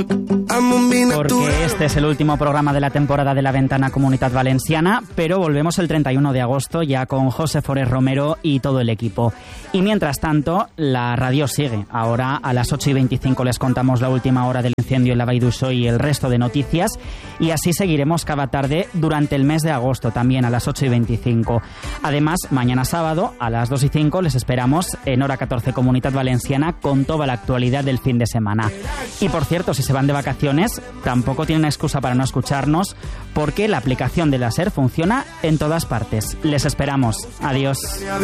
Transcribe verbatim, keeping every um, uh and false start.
Porque este es el último programa de la temporada de la Ventana Comunitat Valenciana, pero volvemos el treinta y uno de agosto ya con José Forés Romero y todo el equipo. Y mientras tanto, la radio sigue. Ahora a las ocho y veinticinco les contamos la última hora del incendio en la Vall d'Uixó y el resto de noticias, y así seguiremos cada tarde durante el mes de agosto, también a las ocho y veinticinco. Además, mañana sábado a las dos y cinco les esperamos en Hora catorce Comunitat Valenciana con toda la actualidad del fin de semana. Y por cierto, si se van de vacaciones, tampoco tienen excusa para no escucharnos, porque la aplicación de la SER funciona en todas partes. Les esperamos. Adiós.